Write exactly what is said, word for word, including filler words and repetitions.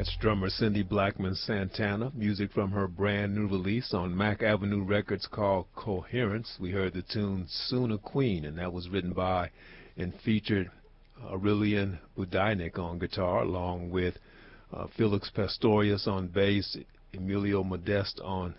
That's drummer Cindy Blackman Santana, music from her brand new release on Mack Avenue Records called Coherence. We heard the tune Soon a Queen, and that was written by and featured Aurelian Budajnik on guitar, along with uh, Felix Pastorius on bass, Emilio Modeste on